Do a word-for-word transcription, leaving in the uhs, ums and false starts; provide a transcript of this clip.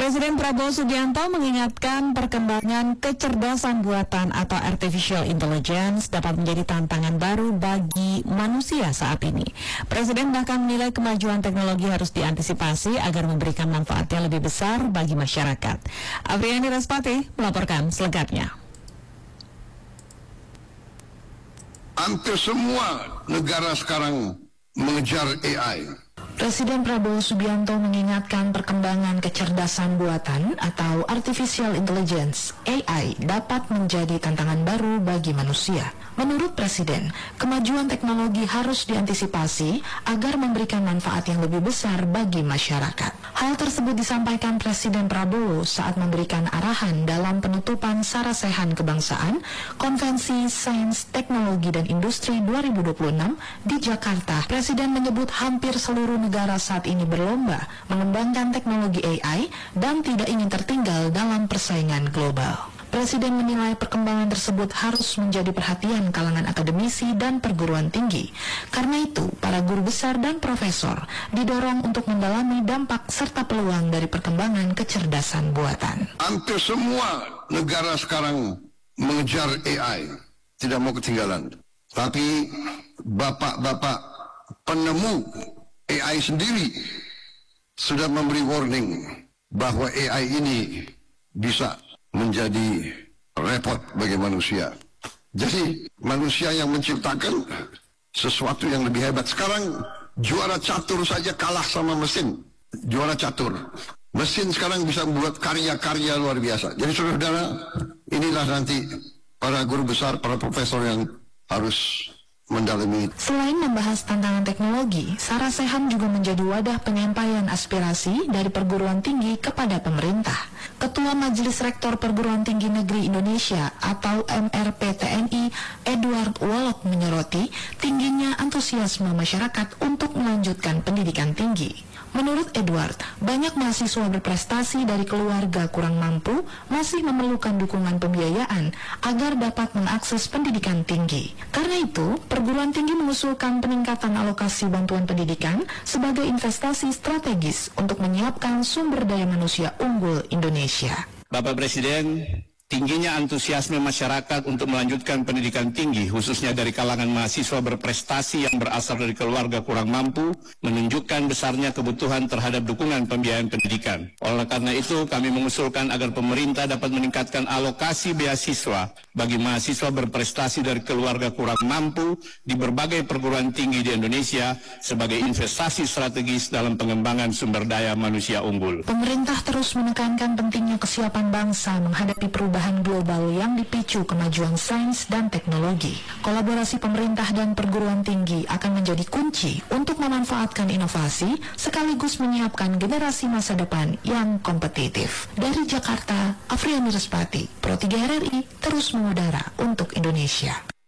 Presiden Prabowo Subianto mengingatkan perkembangan kecerdasan buatan atau artificial intelligence dapat menjadi tantangan baru bagi manusia saat ini. Presiden bahkan menilai kemajuan teknologi harus diantisipasi agar memberikan manfaat yang lebih besar bagi masyarakat. Afriani Raspati melaporkan selengkapnya. Hampir semua negara sekarang mengejar A I. Presiden Prabowo Subianto mengingatkan perkembangan kecerdasan buatan atau artificial intelligence A I dapat menjadi tantangan baru bagi manusia. Menurut Presiden, kemajuan teknologi harus diantisipasi agar memberikan manfaat yang lebih besar bagi masyarakat. Hal tersebut disampaikan Presiden Prabowo saat memberikan arahan dalam penutupan Sarasehan Kebangsaan Konvensi Sains, Teknologi, dan Industri dua ribu dua puluh enam di Jakarta. Presiden menyebut hampir seluruh negara saat ini berlomba mengembangkan teknologi A I dan tidak ingin tertinggal dalam persaingan global. Presiden menilai perkembangan tersebut harus menjadi perhatian kalangan akademisi dan perguruan tinggi. Karena itu, para guru besar dan profesor didorong untuk mendalami dampak serta peluang dari perkembangan kecerdasan buatan. Hampir semua negara sekarang mengejar A I, tidak mau ketinggalan. Tapi bapak-bapak penemu A I sendiri sudah memberi warning bahwa A I ini bisa menjadi repot bagi manusia. Jadi manusia yang menciptakan sesuatu yang lebih hebat. Sekarang juara catur saja kalah sama mesin. Juara catur. Mesin sekarang bisa membuat karya-karya luar biasa. Jadi saudara-saudara, inilah nanti para guru besar, para profesor yang harus mendalami. Selain membahas tantangan teknologi, Sarasehan juga menjadi wadah penyampaian aspirasi dari perguruan tinggi kepada pemerintah. Ketua Majelis Rektor Perguruan Tinggi Negeri Indonesia atau M R P T N I, Edward Wolok, menyoroti tingginya antusiasme masyarakat untuk melanjutkan pendidikan tinggi. Menurut Edward, banyak mahasiswa berprestasi dari keluarga kurang mampu masih memerlukan dukungan pembiayaan agar dapat mengakses pendidikan tinggi. Karena itu, perguruan tinggi mengusulkan peningkatan alokasi bantuan pendidikan sebagai investasi strategis untuk menyiapkan sumber daya manusia unggul Indonesia. Bapak Presiden, tingginya antusiasme masyarakat untuk melanjutkan pendidikan tinggi, khususnya dari kalangan mahasiswa berprestasi yang berasal dari keluarga kurang mampu, menunjukkan besarnya kebutuhan terhadap dukungan pembiayaan pendidikan. Oleh karena itu, kami mengusulkan agar pemerintah dapat meningkatkan alokasi beasiswa bagi mahasiswa berprestasi dari keluarga kurang mampu di berbagai perguruan tinggi di Indonesia sebagai investasi strategis dalam pengembangan sumber daya manusia unggul. Pemerintah terus menekankan pentingnya kesiapan bangsa menghadapi perubahan global yang dipicu kemajuan sains dan teknologi. Kolaborasi pemerintah dan perguruan tinggi akan menjadi kunci untuk memanfaatkan inovasi sekaligus menyiapkan generasi masa depan yang kompetitif. Dari Jakarta, Afriani Raspati, Pro tiga R R I, terus mengudara untuk Indonesia.